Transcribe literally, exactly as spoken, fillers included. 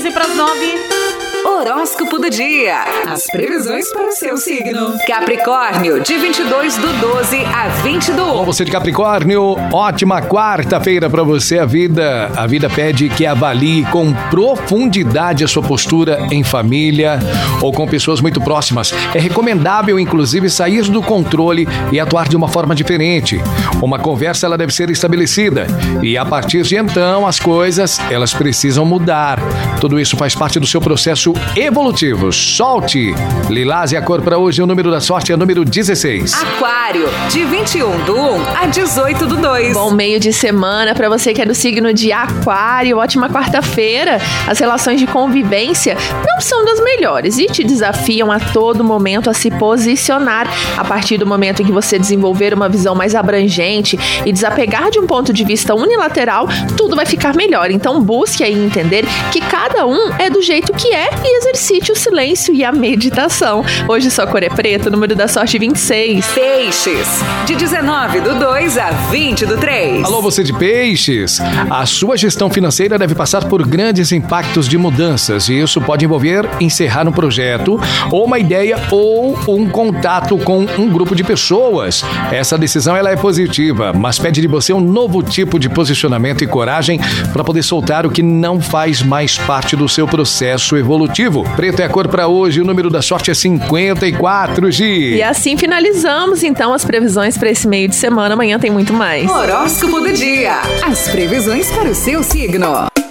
quinze para as nove. Horóscopo do dia. As previsões para o seu signo. Capricórnio, de vinte e dois do doze a vinte do um. Bom, você de Capricórnio, ótima quarta-feira para você. A vida, a vida pede que avalie com profundidade a sua postura em família ou com pessoas muito próximas. É recomendável, inclusive, sair do controle e atuar de uma forma diferente. Uma conversa ela deve ser estabelecida e a partir de então as coisas elas precisam mudar. Tudo isso faz parte do seu processo evolutivo. Solte! Lilás e a cor para hoje, o número da sorte é o número dezesseis. Aquário, de vinte e um do um a dezoito do dois. Bom meio de semana para você que é do signo de Aquário. Ótima quarta-feira. As relações de convivência não são das melhores e te desafiam a todo momento a se posicionar. A partir do momento em que você desenvolver uma visão mais abrangente e desapegar de um ponto de vista unilateral, tudo vai ficar melhor. Então busque aí entender que cada um é do jeito que é e exercite o silêncio e a meditação. Hoje sua cor é preta, número da sorte vinte e seis. Peixes, de dezenove do dois a vinte do três. Alô, você de Peixes. A sua gestão financeira deve passar por grandes impactos de mudanças e isso pode envolver encerrar um projeto ou uma ideia ou um contato com um grupo de pessoas. Essa decisão ela é positiva, mas pede de você um novo tipo de posicionamento e coragem para poder soltar o que não faz mais parte do seu processo evolutivo. Preto é a cor para hoje, o número da sorte é cinquenta e quatro, Gi. E assim finalizamos então as previsões para esse meio de semana. Amanhã tem muito mais. Horóscopo do dia. As previsões para o seu signo.